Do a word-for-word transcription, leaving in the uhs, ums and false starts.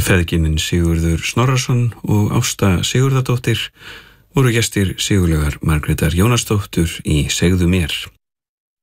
Feðginin Sigurður Snorrason og Ásta Sigurðardóttir voru gestir Sigurlaugar Margrétar Jónasdóttur í Segðu mér.